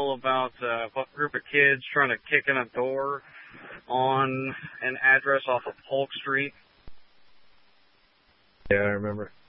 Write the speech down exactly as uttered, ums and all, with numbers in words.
deal about uh, a group of kids trying to kick in a door on an address off of Polk Street? Yeah, I remember.